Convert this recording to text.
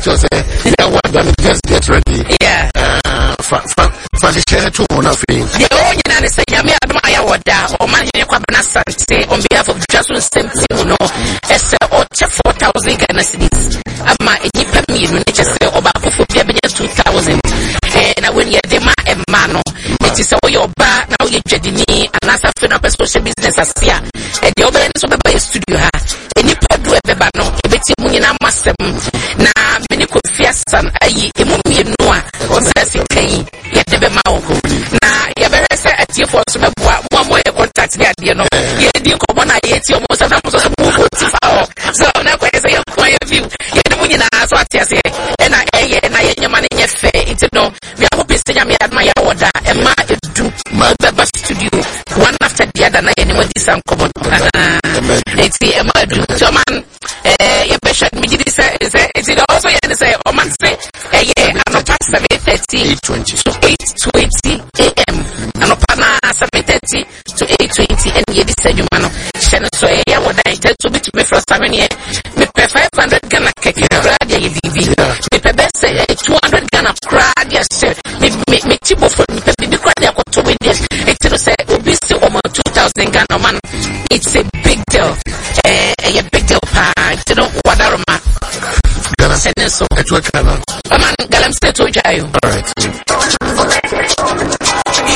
Just yeah, what just get ready. Yeah. For the share to one of it. The only say Yami Admaya Wada or Mania Kwabana say on behalf of Jason Simpson, as or 4,000 Ghana cedis. Ama Ejipa me, when they just say about 2,000. And I will hear the man and mano. It is all your bar now, you're Jedini, and as a fin of a social business as here. And the other is over by a studio. And you put do a bebano, a bit of money now, master. Now, many could fear son, a mummy noa, or Sassy, yet the Bemao. Now, you better say at your force, one way contact the idea. No, you didn't come on, I ate your most of them. So now, I say your point of view. You're the money now, so I say, and I your money, yes, fair. It's no, we are hoping to me at my order, and my do my best studio one after the other night, and what is uncommon. It's the Emma do. So, man, your patient me did say, is it also, and say, oh, man, say, I'm not past 7:30 to 8:20 a.m. I'm not past 7:30 to 8:20, and you said, you man, so I would I tell to be to me first time here. Me pay 500 Ghana cake, me pay best 200 Ghana crowd, yes, sir. Me chibo for me pay the crowd, I got to win this. It's say, we still almost 2,000 Ghana man. It's a big deal. A big deal, you know, what are my Ghana? So, it's what Ghana. Man, Galam State to Jayo. All right.